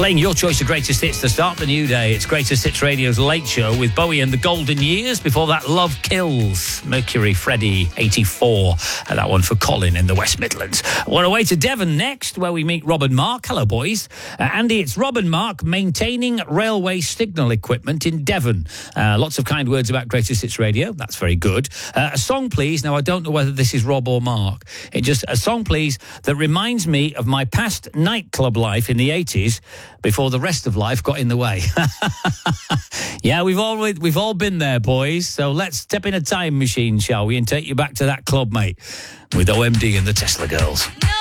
Playing your choice of greatest hits to start the new day. It's Greatest Hits Radio's Late Show with Bowie and the Golden Years. Before that, Love Kills, Mercury, Freddie, 84. And that one for Colin in the West Midlands. We're away to Devon next, where we meet Rob and Mark. Hello, boys. Andy, it's Rob and Mark maintaining railway signal equipment in Devon. Lots of kind words about Greatest Hits Radio. That's very good. A song, please. Now, I don't know whether this is Rob or Mark. A song, please, that reminds me of my past nightclub life in the 80s before the rest of life got in the way. Yeah, we've all been there, boys. So let's step in a time machine, shall we, and take you back to that club, mate, with OMD and the Tesla Girls.